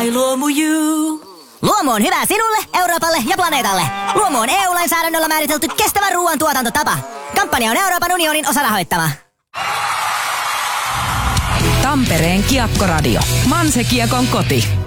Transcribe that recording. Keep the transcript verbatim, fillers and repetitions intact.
My Luomu You. Luomu on hyvä sinulle, Euroopalle ja planeetalle. Luomu on E U-lainsäädännöllä määritelty kestävän ruoan tuotantotapa. Kampanja on Euroopan unionin osarahoittama. Tampereen Kiekkoradio. Manse Kiekon koti.